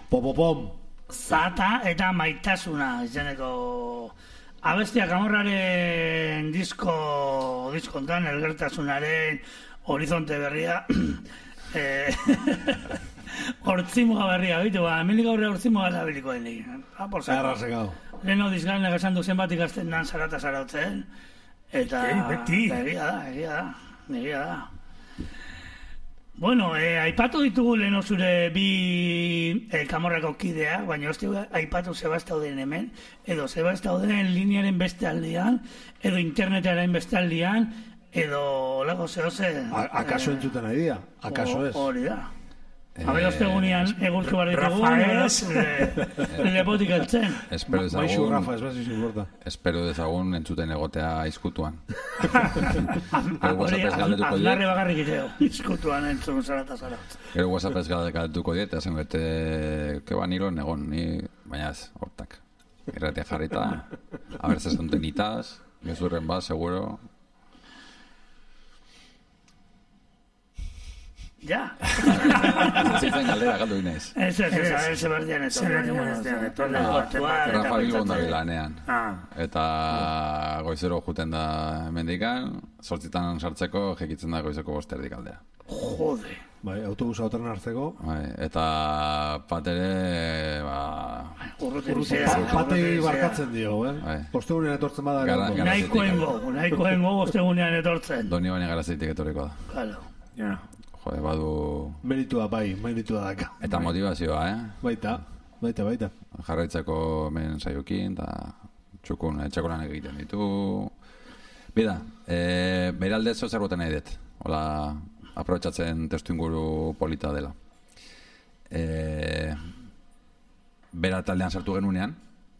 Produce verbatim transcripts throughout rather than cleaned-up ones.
Popopom. Zata eta maitasuna izeneko abestiak Amorraren disko diskontan elgertasunaren horizonte berria hortzimuga berria bitu, ba, hemendik aurre hortzimuga erabiliko denik. Errazekau. Leheno dizganek esan du zenbat ikasten nan zarata zarautzen, eta beti. egia da, egia da, egia da. Bueno, eh, aipatu ditugu leheno zure bi eh, Kamorrako kideak, baina ez dugu aipatu zeba ez dauden hemen, edo zeba ez dauden linearen beste aldean, edo internetaren beste aldean, edo lago zehoze... Akaso entzuten ari dira, akaso ez. Hori da. Habe ostegunean egurtu behar ditugu, lepotik eltzen. Espero Maixu dezagun, Rafa, ez behar zizu importa. espero dezagun entzuten egotea izkutuan. Azlarre bakarrik iteo, izkutuan entzun zarata zaraut. Gero WhatsApp ez galdetuko diet, esan bete, keba nilo negon, ni, baina ez, hortak. Irratia jarrita, a ver, zesonten itaz, gezurren bat, seguro. Ja. Zitzen galdera galdu inez. Ez, ez, ez, ez, ez, berdian etorri. Rafa Bilbon da bilanean. Ah. Eta goizero juten da hemendikan, zortzitan sartzeko jekitzen da goizeko bosterdik aldea. Jode. Bai, autobusa otren hartzeko. Bai, eta pat ere, ba... Urrutia. Patei barkatzen dio, eh? Bai. Ostegunean etortzen bada. Gara- egongo. gara- Nahikoen gogu, nahikoen gogu ostegunean etortzen. Doni baina garazitik etorriko da. Claro. Ja. Jode, badu... Meritua bai, meritua daka. Eta motivazioa, eh? Baita, baita, baita. Jarraitzeko hemen saiokin, eta txukun, etxeko lanak egiten ditu. Bida, e, bere aldez zer boten nahi dut. Hola, aprobetxatzen testu inguru polita dela. E, bera taldean sartu genunean,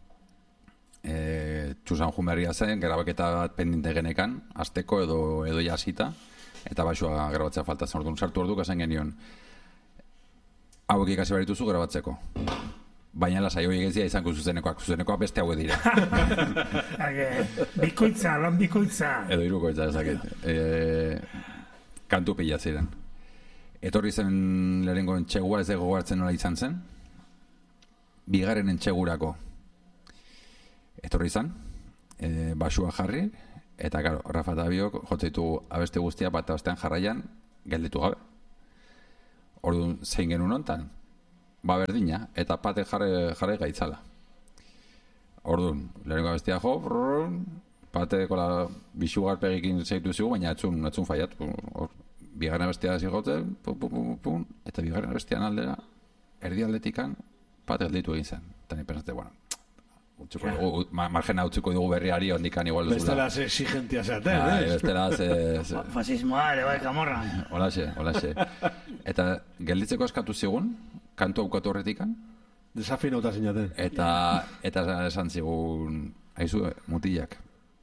e, txusan jumerria zen, grabaketa bat pendinte genekan, azteko edo, edo jasita, eta baixua grabatzea falta zen orduan sartu orduko esan genion hauek ikasi behar dituzu grabatzeko, baina lasai horiek ez dira izango zuzenekoak, zuzenekoak beste hauek dira. Bikoitza, lan bikoitza. Edo hirukoitza ezaket. E, kantu pila ziren. Etorri zen lehenengo entxegua, ez dago gogartzen nola izan zen. Bigarren entxegurako etorri zen, e, basua jarri, eta, claro, Rafa eta biok jotzeitu abeste guztia bat abestean jarraian gelditu gabe. Orduan, zein genuen hontan? Ba berdina, eta pate jarre, jarre gaitzala. Orduan, lehenengo abestia jo, brrrr, pate kola bisugarpegikin zeitu zigu, baina etzun, etzun faiat. Or, bigarren abestia zigotzen, pum, pum, pum, pum, eta bigarren abestian aldera, erdi aldetikan, pate gelditu egin zen. Eta ni pensate, bueno, Utsuko dugu, ma, margena utzuko dugu berriari ondikan igual duzula. Bestela ze exigentia zeaten, ah, eh? Bestela ze... ze... Fasismoa ere bai Kamorra. Holaxe, holaxe. Eta gelditzeko eskatu zigun, kantu aukatu horretikan. Desafinauta zinaten. Eta, eta esan zigun, haizu, mutilak.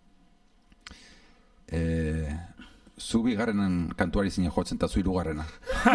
E, zu bigarrenen kantuari zinen jotzen, eta zu hirugarrena.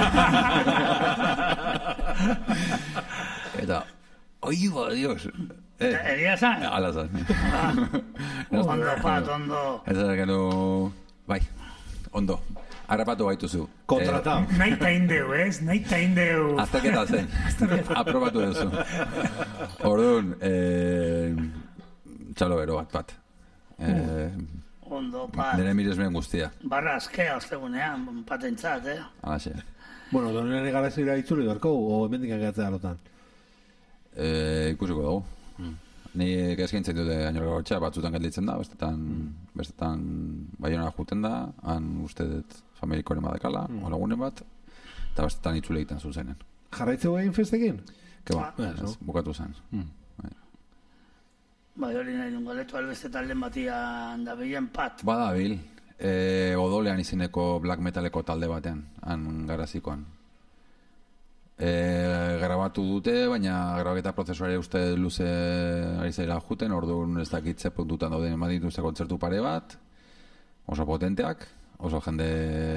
Eta, oi, ba, Dios... Eh, egia zan? Ala zan. Ondo, pat, ondo. Ez da, gero... Bai, ondo. Harrapatu baituzu. Kontrata. Eh, nahi ta indeu, ez? Nahi ta indeu. Azterketa zen. Aprobatu duzu. Orduan, eh, txalo bero bat, bat. Eh, ondo, pat. Nire miresmen guztia. Barra askea ostegunean, patentzat, eh? Alaxe. Bueno, donen garazira itzuli berko, o hemendik agatzea alotan? Eh, ikusiko dugu. Ni eskaintzen dute gainera gotxa, batzutan gelditzen da, bestetan, bestetan Baionara juten da, han uste dut familikoren badakala, mm. olagunen bat, eta bestetan itzule egiten zuzenen. Jarraitzeu egin festekin? Keba, Ah, ez, bukatu zen. Mm. Bai, hori nahi duen galetu albeste talden batian da bilen pat. Badabil, e, odolean izeneko black metaleko talde batean, han garazikoan. E, grabatu dute, baina grabaketa prozesuari uste luze ari zaila juten, orduan ez dakitze puntutan dauden eman dituzte kontzertu pare bat, oso potenteak, oso jende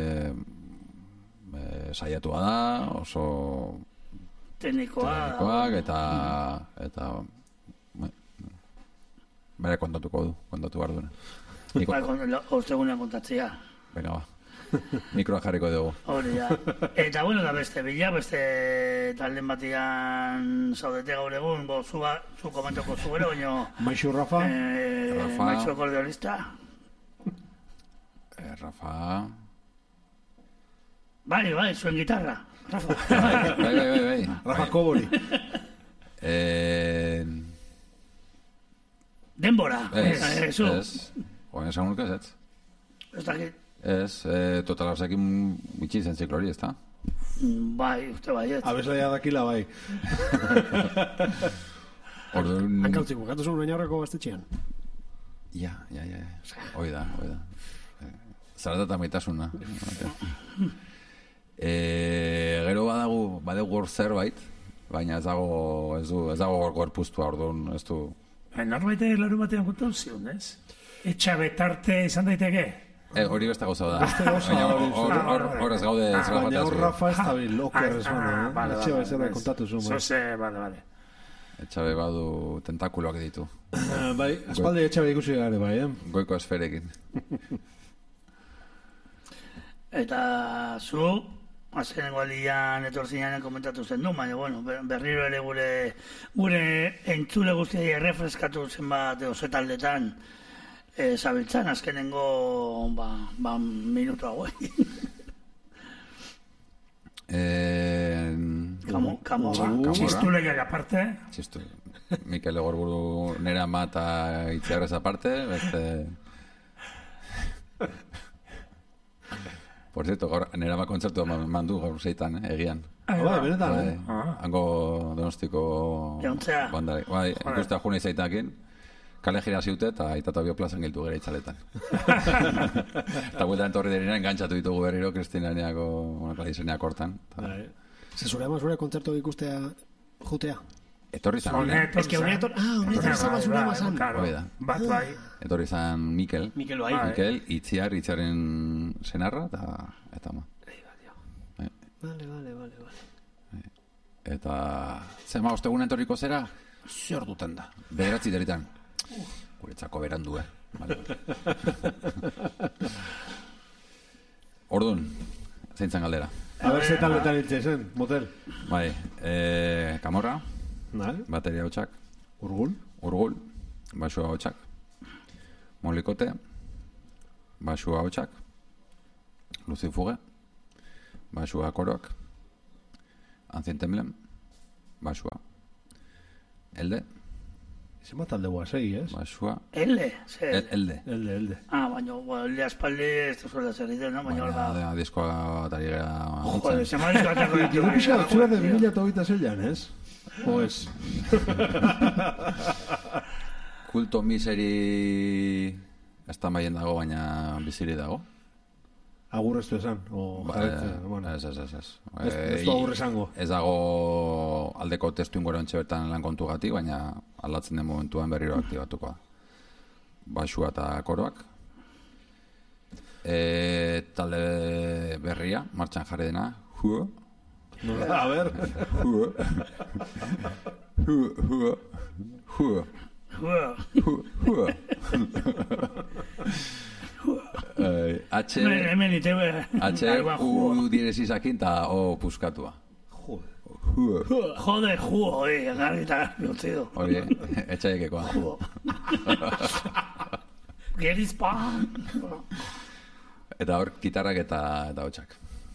e, saiatua da, oso teknikoa, teknikoak, eta eta bere kontatuko du, kontatu behar duena. Bai, ostegunean kontatzea. Venga, ba. Mikroa jarriko dugu. Hori da. Eta bueno, da beste bila, beste talden batian zaudete gaur egun, bo, zu, zu komentoko zu gero, baina... Maixu Rafa? Eh, Rafa. Maixu akordeonista. Eh, Rafa... Bai, bai, zuen gitarra. Rafa. Bai, bai, bai, bai. Rafa Kobori. Eh... Denbora. Ez, Eh, zu. ez. Oen esan urke ez, ez. Ez dakit. Ez, eh, total hausekin bitxin zen ziklori, ez da? Bai, uste bai, ez. Abeslaia dakila bai. Orduan... Hankautzik, bukatu zuen baina gaztetxean. Ja, ja, ja. Hoi da, hoi da. Zarata eta maitasuna. E, gero badagu, badegu hor zerbait, baina ez dago, ez du, ez dago hor gorpuztua, orduan, ez du... Norbait larun batean kontatu zion, ez? Etxa betarte izan daiteke? E, hori beste gauza da. Beste gauza Baina hori, hor, hor, hor ez gaude ez Baina gaude hor Rafa ez da bil, oker ez Ah, bana, vale, eh? Etxe vale, bezala vale. kontatu zuen. bai. Zose, bale, bale. Etxabe badu tentakuloak ditu. Eh, Bai, aspaldi etxe ikusi gare bai, eh? Goiko esferekin. Eta zu, azkenengo aldian etorzinean komentatu zen du, baina bueno, ber- berriro ere gure gure entzule guztiai errefreskatu zenbat edo ze taldetan e, zabiltzan azkenengo ba, ba, minutu hauek. Eh, Kamo, kamo, ba. Uh, Txistuleiak aparte, Txistu. Mikel Egorburu nera mata itziarrez aparte, beste... Por cierto, gaur nera ma kontzertu mandu gaur zeitan, eh, egian. Ah, bai, benetan, Bai, eh? Ah. hango donostiko Egontzea. bandari. Bai, ikuste june izaitakin, kale gira ziute eta itata bioplazan giltu gara itzaletan. Eta bueltan torri denean engantzatu ditugu berriro Kristinaneako, bueno, kalizeneak hortan. Ta- Bai. Zezure ama zure kontzertu ikustea jutea. Etorri zan, honet... Ez que unea etor- ah, unea etorri zan, zure ama zan. Hoi da. Bat bai. etorri zan Mikel, Mikel bai. Bai. Mikel, itziar, itziaren senarra, eta, eta ma. Vale, vale, vale, vale. Eta, zema, ostegun etorriko zera, zer duten da, bederatzi deritan. Guretzako berandu, eh? Vale. Orduan, zeintzan galdera. A ber, ze taldetan hiltze zen, motel. Bai, eh, Kamorra, Bai, bateria hotxak, urgul. Urgul, basua hotxak, Molikote, basua hotxak, Lucifuge, basua koroak, Anzientemlen, basua, Elde, Zema talde guazei, ez? basua, Elle, ze. El, Elde. Elde, elde. Ah, baina, bueno, elle aspaldi ez da zuela zer egiten, no? Baina, Baina, hor da, diskoa tari gara joder, nintzen. se me ha dicho Dugu pixa, zura de bi mila eta hogeita zeian, ez? O ez? Kulto miseri ez da maien dago, baina biziri dago. Agur ez du esan, o Ba, jarretze, eh, bueno. Ez, ez, ez, ez. Ez- ez du Eh, agur esango. Ez dago aldeko testu ingorantxe bertan lan kontu gati, baina aldatzen den momentuan berriro aktibatuko da. Basua eta koroak. E, talde berria, martxan jarri dena, huo, Nola, a ber. huo, huo, huo, huo, Bueno, huo, huo. Eh, H, hemen hemen ite H, U direzizakin eta O puskatua. Joder. Huo. Joder, jugo, eh, garri eta garri utzi du. Hori, etxaiekekoa. Jugo. Geriz pa. Eta hor, gitarrak eta, eta hotxak.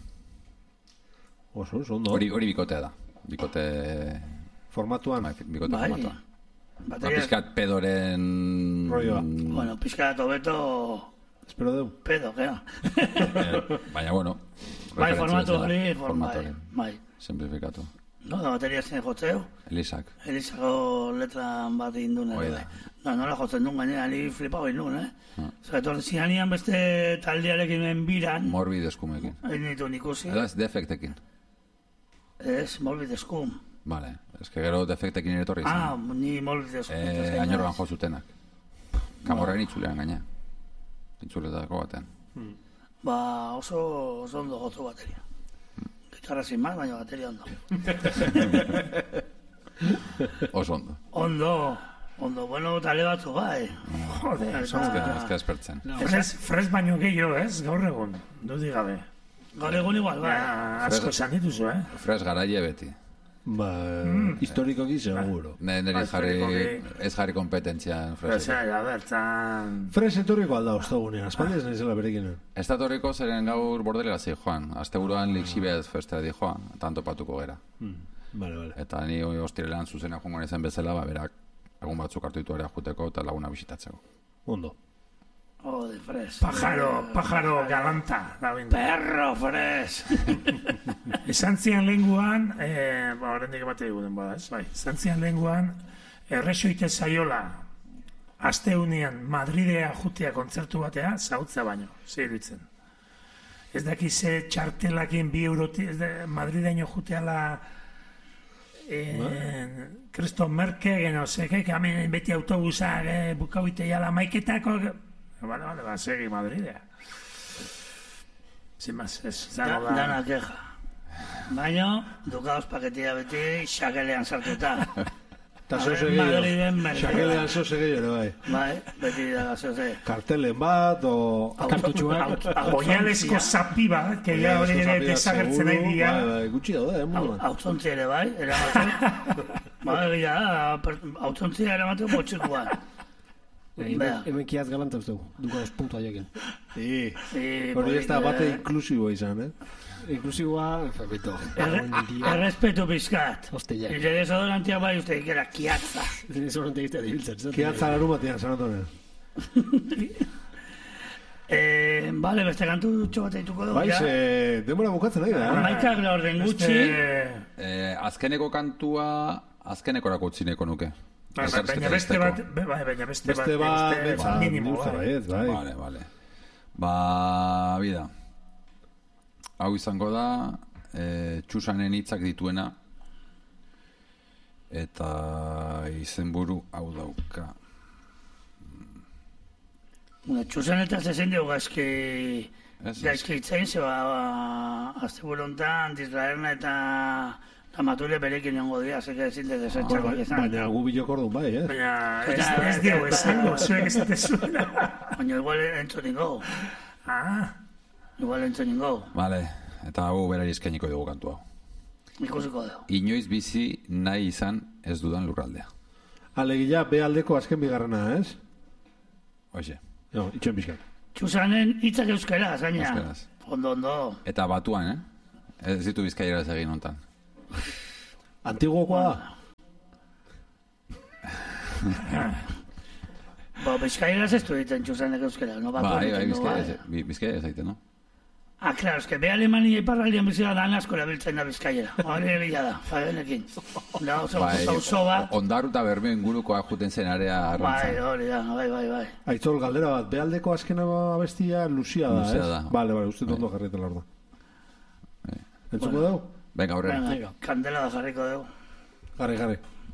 Oso, oso, ondo. Hori, hori bikotea da. Bikote... Formatuan. Bai, bikote Bai. formatua. Ba, Bateria, pizkat pedoren... Rolloa. bueno, pizka da tobeto Espero deu. pedo, gero. Eh, baina, bueno... Bai, referentzia formatu bezala, hori, form- formatu bai, hori. bai. Simplifikatu. No, da bateria zen jotzeu, Elisak. Elizako letran bat indun Hoi ere. da. No, nola jotzen duen gainera, ni flipau indun, eh? Ah. Zer, etorri zianian beste taldearekin biran, Morbid eskumekin. egin ditu ikusi, Edo ez defektekin. ez, molbit eskum. Vale. Ez que gero defektekin ere etorri Ah, izan. ni molbit eskum. Eh, Ainorban jo zutenak. Kamorren itzulean gaina. Itzuletako batean. Ba, oso, oso ondo jotu bateria. Gitarra sin más, baina bateria ondo. Oso ondo. Ondo, Ondo, bueno, tale batzu bai. Joder, Ez que espertzen. Fres, fres baino gehiago, ez? Gaur egun, dudik gabe. Gaur egun igual, bai. Ja, asko esan dituzu, eh? Fres garaile beti. Ba, historikoki seguro. Ne- Neri Bai, jarri, historikoki. ez jarri kompetentzian Fres. Osea, ja, bertan... Fres etorriko alda ostogunean, aspaldi ez naizela berekin. Ez da torriko zeren gaur bordelela zi joan. Asteburuan liksibez festea di joan, tanto patuko gera. Vale, vale. Eta ni ostirelan zuzena joango nezen bezala, ba, berak egun batzuk hartu ditu ere juteko eta laguna bisitatzeko. Ondo. Oh, de fres. Pajaro, pajaro galanta, da bindu. Perro fres. Esan zian lenguan, eh, ba, horrendik bate eguden bada, ez, bai. Esan zian lenguan, erresoite zaiola, asteunian Madridea jutea kontzertu batea, zautza baino, zeiritzen. Ez daki ze txartelakin bi euroti, ez da, Madrideño juteala eh, Kristo Merke, geno, zeke, kamen beti autobusak, eh, bukauite jala maiketako, bale, bale, ba, segi Madridea. Sin más, ez, Da, dago da. dana keja. Baina, dukaos paketia beti xakelean sartuta. Eta zoze gehiago. Madriden merke. Xakelean zoze gehiago, bai. Bai, beti da zoze. Kartelen bat, o... Kartutxuak. Oialesko zapi bat, que ja hori ere desagertzen nahi dira. Bai, bai, gutxi daude, eh, munduan. Hautzontzi ere bai, eramaten. Bai, egia da, hautzontzi eramaten botxikuan. Bea. Hemen kiaz galanta uste du, duka os puntua jakin. Sí. Sí, Hori ez da poliki, bate eh. inklusiboa izan, eh? Inklusiboa, fabito. Erre- Errespetu pizkat. Hostia. Ire desodorantia bai uste ikera kiatza. Eso no te diste dibiltzen. Kiatza larun batean, San Antonio. Eh, vale, beste kantu txo bat eituko dugu, Bai, ja. ze, denbora bukatzen nahi da, eh? Maikak laurden gutxi. Beste, Eh, azkeneko kantua, azkenekorako utzineko nuke. baina Elkarrizketa beste izteko. bat, be- bai, baina beste bat, Beste bat, beste betzat, minimo, minimo, bai. baiet, bai. Vale, vale. Ba, bida. Hau izango da, e, Txusanen hitzak dituena, eta izenburu hau dauka. Txusen eta zezen dugu gaizki... Ez, ez. Gaizki itzain, zeba, azte burontan, Disraelna eta Ramatule berekin jongo dira, zeke ezin dut esetxako izan. Baina gu bilok orduan bai, eh? Baina ez, Eta- ez diego esango, zuek ez dute zuena. Baina igual entzun ningo, Ah, igual entzun ningo, Vale, eta hau berari eskainiko dugu kantu hau. ikusiko dugu. Inoiz bizi nahi izan ez dudan lurraldea. Alegia, be aldeko azken bigarrena, ez? Hoxe, No, itxoen bizkat. Txusanen hitzak euskara, zaina. Euskaraz. Ondo, ondo. eta batuan, eh? Ez ditu bizkaieraz egin hontan. Antiguokoa da? Ba, bizkaieraz ez du egiten Txusanek euskara, no? Batu Bai, bai, egiten du, bizkaieraz, bi- bizkaieraz egiten, no? Ah, claro, es que be Alemania iparraldian bizira da asko erabiltzen da bizkaiera. Hori egia da, fabenekin. Da, oso, Bai, oso bat. Ondaru eta Bermeo ingurukoa juten zen area Bai, arrantzan. hori da, bai, bai, bai. Aitzol, galdera bat, be aldeko azkena abestia Lucia da, Lucia ez? da. Bale, bale, uste ondo jarrietela hor da. Bai. Entzuko dugu? Venga, aurrera. Venga, kandela da jarriko dugu. Garri, garri.